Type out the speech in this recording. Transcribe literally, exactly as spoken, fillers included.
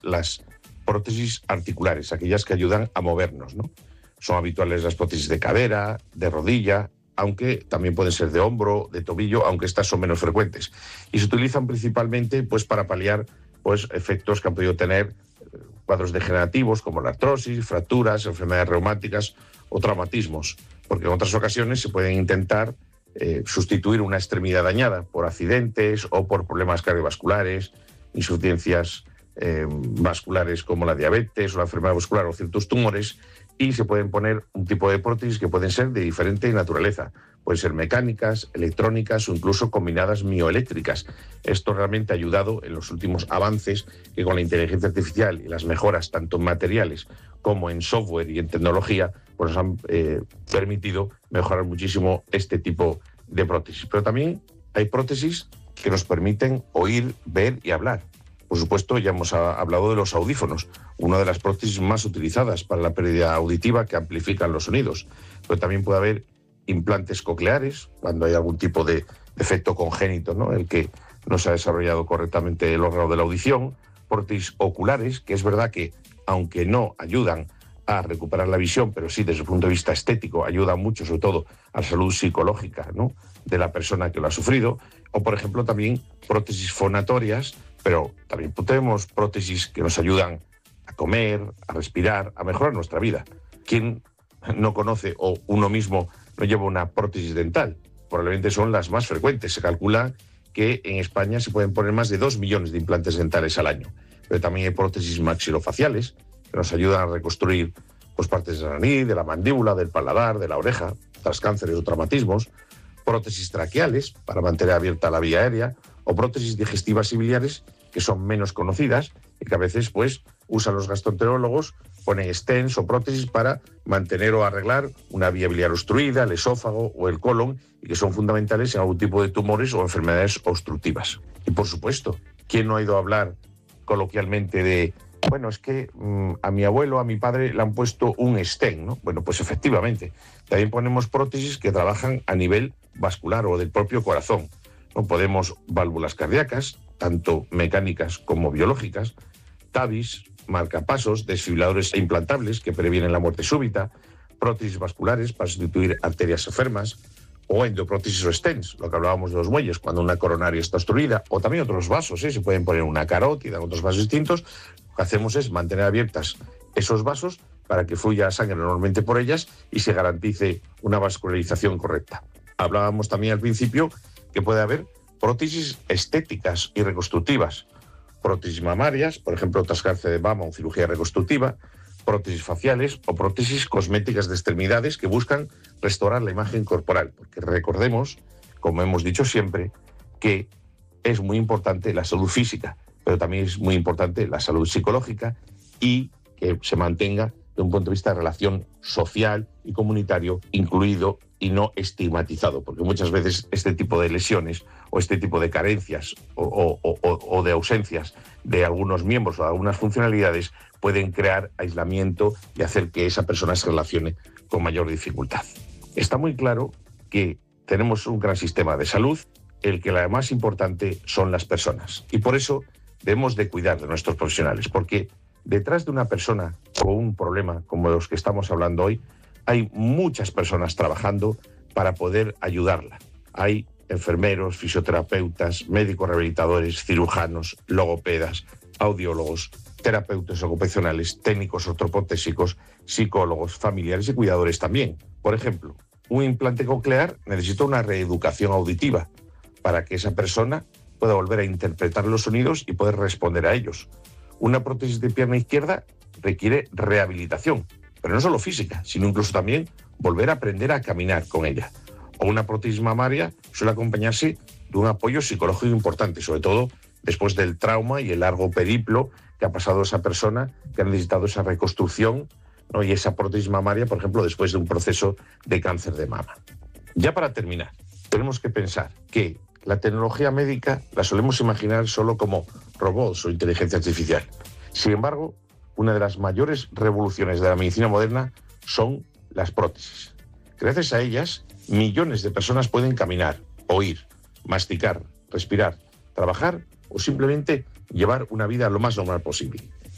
las prótesis articulares, aquellas que ayudan a movernos, ¿no? Son habituales las prótesis de cadera, de rodilla, aunque también pueden ser de hombro, de tobillo, aunque estas son menos frecuentes. Y se utilizan principalmente pues, para paliar pues, efectos que han podido tener cuadros degenerativos como la artrosis, fracturas, enfermedades reumáticas o traumatismos, porque en otras ocasiones se pueden intentar eh, sustituir una extremidad dañada por accidentes o por problemas cardiovasculares, insuficiencias eh, vasculares como la diabetes o la enfermedad vascular o ciertos tumores, y se pueden poner un tipo de prótesis que pueden ser de diferente naturaleza. Pueden ser mecánicas, electrónicas o incluso combinadas mioeléctricas. Esto realmente ha ayudado en los últimos avances que con la inteligencia artificial y las mejoras tanto en materiales como en software y en tecnología pues nos han eh, permitido mejorar muchísimo este tipo de prótesis. Pero también hay prótesis que nos permiten oír, ver y hablar. Por supuesto, ya hemos hablado de los audífonos, una de las prótesis más utilizadas para la pérdida auditiva que amplifican los sonidos. Pero también puede haber implantes cocleares, cuando hay algún tipo de defecto congénito, ¿no? El que no se ha desarrollado correctamente el órgano de la audición, prótesis oculares, que es verdad que, aunque no ayudan a recuperar la visión, pero sí desde el punto de vista estético, ayudan mucho, sobre todo, a la salud psicológica, ¿no?, de la persona que lo ha sufrido, o por ejemplo también prótesis fonatorias, pero también tenemos prótesis que nos ayudan a comer, a respirar, a mejorar nuestra vida. ¿Quién no conoce o uno mismo no lleva una prótesis dental? Probablemente son las más frecuentes. Se calcula que en España se pueden poner más de dos millones de implantes dentales al año. Pero también hay prótesis maxilofaciales que nos ayudan a reconstruir pues, partes de la nariz, de la mandíbula, del paladar, de la oreja, tras cánceres o traumatismos. Prótesis traqueales para mantener abierta la vía aérea, o prótesis digestivas y biliares que son menos conocidas y que a veces pues usan los gastroenterólogos, ponen stents o prótesis para mantener o arreglar una vía biliar obstruida, el esófago o el colon, y que son fundamentales en algún tipo de tumores o enfermedades obstructivas. Y por supuesto, ¿quién no ha ido a hablar coloquialmente de, bueno, es que mmm, a mi abuelo, a mi padre le han puesto un stent, ¿no? Bueno, pues efectivamente, también ponemos prótesis que trabajan a nivel vascular o del propio corazón. No podemos válvulas cardíacas, tanto mecánicas como biológicas, T A V Is, marcapasos, desfibriladores implantables que previenen la muerte súbita, prótesis vasculares para sustituir arterias enfermas, o endoprótesis o stents, lo que hablábamos de los muelles, cuando una coronaria está obstruida, o también otros vasos, ¿eh? Se pueden poner una carótida, otros vasos distintos. Lo que hacemos es mantener abiertas esos vasos para que fluya sangre normalmente por ellas y se garantice una vascularización correcta. Hablábamos también al principio que puede haber prótesis estéticas y reconstructivas, prótesis mamarias, por ejemplo, trasplante de mama o cirugía reconstructiva, prótesis faciales o prótesis cosméticas de extremidades que buscan restaurar la imagen corporal, porque recordemos, como hemos dicho siempre, que es muy importante la salud física, pero también es muy importante la salud psicológica y que se mantenga de un punto de vista de relación social y comunitario incluido y no estigmatizado, porque muchas veces este tipo de lesiones o este tipo de carencias o, o, o, o de ausencias de algunos miembros o de algunas funcionalidades pueden crear aislamiento y hacer que esa persona se relacione con mayor dificultad. Está muy claro que tenemos un gran sistema de salud, el que la más importante son las personas, y por eso debemos de cuidar de nuestros profesionales, porque detrás de una persona con un problema como los que estamos hablando hoy, hay muchas personas trabajando para poder ayudarla. Hay enfermeros, fisioterapeutas, médicos rehabilitadores, cirujanos, logopedas, audiólogos, terapeutas ocupacionales, técnicos ortopotésicos, psicólogos, familiares y cuidadores también. Por ejemplo, un implante coclear necesita una reeducación auditiva para que esa persona pueda volver a interpretar los sonidos y poder responder a ellos. Una prótesis de pierna izquierda requiere rehabilitación, pero no solo física, sino incluso también volver a aprender a caminar con ella. O una prótesis mamaria suele acompañarse de un apoyo psicológico importante, sobre todo después del trauma y el largo periplo que ha pasado esa persona que ha necesitado esa reconstrucción, ¿no? Y esa prótesis mamaria, por ejemplo, después de un proceso de cáncer de mama. Ya para terminar, tenemos que pensar que la tecnología médica la solemos imaginar solo como robots o inteligencia artificial. Sin embargo, una de las mayores revoluciones de la medicina moderna son las prótesis. Gracias a ellas, millones de personas pueden caminar, oír, masticar, respirar, trabajar o simplemente llevar una vida lo más normal posible.